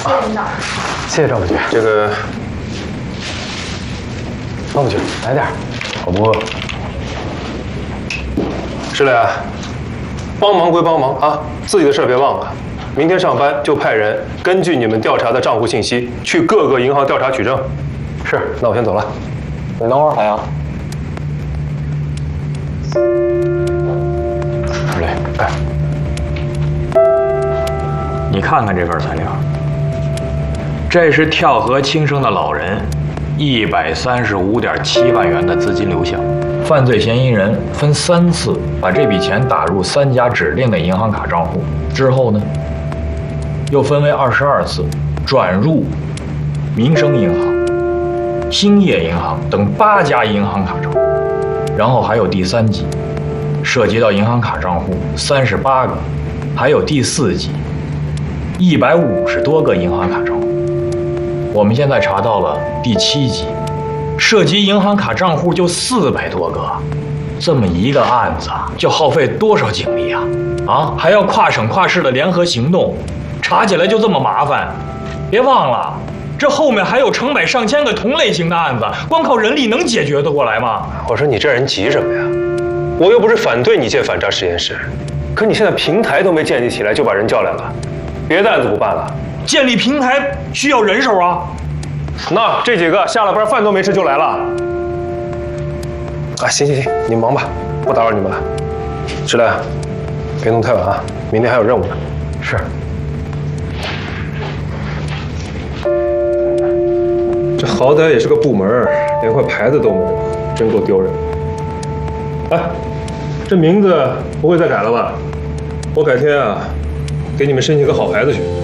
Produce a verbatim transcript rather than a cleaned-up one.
谢谢领导。 谢谢赵副局。 这个， 赵副局，来点，我不饿。 石磊啊，帮忙归帮忙啊，自己的事儿别忘了。明天上班就派人根据你们调查的账户信息，去各个银行调查取证。是，那我先走了。 你等会儿，海洋。 石磊，哎，你看看这份材料，这是跳河轻生的老人一百三十五点七万元的资金流向。犯罪嫌疑人分三次把这笔钱打入三家指定的银行卡账户，之后呢，又分为二十二次转入民生银行、兴业银行等八家银行卡账户，然后还有第三级，涉及到银行卡账户三十八个，还有第四级，一百五十多个银行卡账户。我们现在查到了第七级，涉及银行卡账户就四百多个，这么一个案子就耗费多少警力啊？啊，还要跨省跨市的联合行动，查起来就这么麻烦。别忘了，这后面还有成百上千个同类型的案子，光靠人力能解决得过来吗？ 我说你这人急什么呀？我又不是反对你建反诈实验室，可你现在平台都没建立起来就把人叫来了，别的案子不办了？ 建立平台需要人手啊。 那这几个下了班饭都没吃就来了。啊，行行行，你们忙吧，不打扰你们了。石磊，别弄太晚啊，明天还有任务呢。 是。 这好歹也是个部门，连块牌子都没有，真够丢人。哎，这名字不会再改了吧？我改天啊，给你们申请个好牌子去。